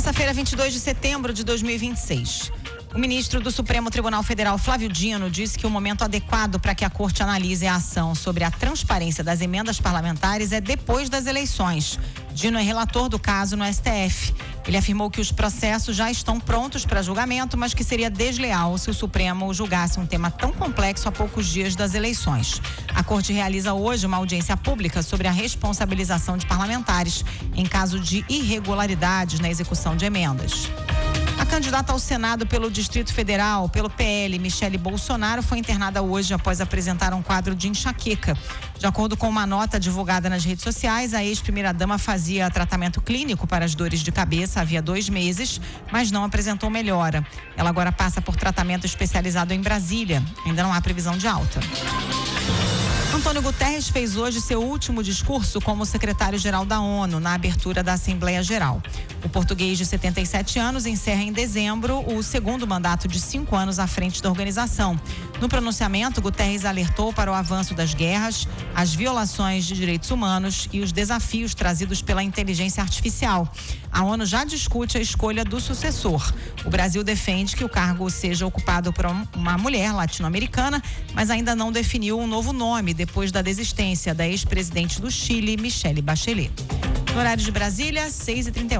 Terça-feira, 22 de setembro de 2026. O ministro do Supremo Tribunal Federal, Flávio Dino, disse que o momento adequado para que a Corte analise a ação sobre a transparência das emendas parlamentares é depois das eleições. Dino é relator do caso no STF. Ele afirmou que os processos já estão prontos para julgamento, mas que seria desleal se o Supremo julgasse um tema tão complexo a poucos dias das eleições. A Corte realiza hoje uma audiência pública sobre a responsabilização de parlamentares em caso de irregularidades na execução de emendas. A candidata ao Senado pelo Distrito Federal, pelo PL, Michele Bolsonaro, foi internada hoje após apresentar um quadro de enxaqueca. De acordo com uma nota divulgada nas redes sociais, a ex-primeira-dama fazia tratamento clínico para as dores de cabeça havia 2 meses, mas não apresentou melhora. Ela agora passa por tratamento especializado em Brasília. Ainda não há previsão de alta. Antônio Guterres fez hoje seu último discurso como secretário-geral da ONU na abertura da Assembleia Geral. O português de 77 anos encerra em dezembro o segundo mandato de 5 anos à frente da organização. No pronunciamento, Guterres alertou para o avanço das guerras, as violações de direitos humanos e os desafios trazidos pela inteligência artificial. A ONU já discute a escolha do sucessor. O Brasil defende que o cargo seja ocupado por uma mulher latino-americana, mas ainda não definiu um novo nome depois da desistência da ex-presidente do Chile, Michelle Bachelet. No horário de Brasília, 6h31.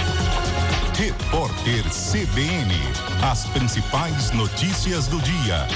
Repórter CBN. As principais notícias do dia.